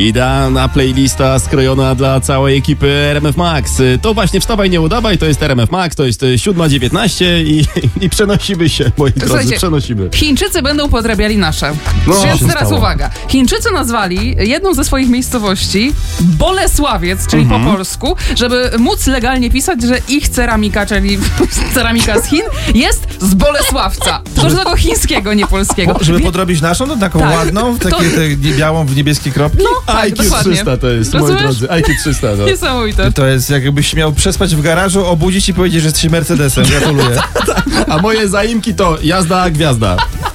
Idealna playlista skrojona dla całej ekipy RMF Max. To właśnie Wstawaj, nie udawaj, to jest RMF Max, to jest 7:19 i przenosimy się, moi drodzy, przenosimy. Chińczycy będą podrabiali nasze. No, Więc teraz uwaga. Chińczycy nazwali jedną ze swoich miejscowości Bolesławiec, czyli po polsku, żeby móc legalnie pisać, że ich ceramika, czyli ceramika z Chin, jest z Bolesławca. Tylko, że tego chińskiego, nie polskiego. Żeby podrobić naszą, to taką ładną, białą w niebieskie kropki? No, tak, IQ dokładnie. 300 to jest, Rozumiesz? moi drodzy, IQ 300. No. Niesamowite. To jest jakbyś miał przespać w garażu, obudzić i powiedzieć, że jesteś Mercedesem. Gratuluję. A moje zaimki to jazda, gwiazda.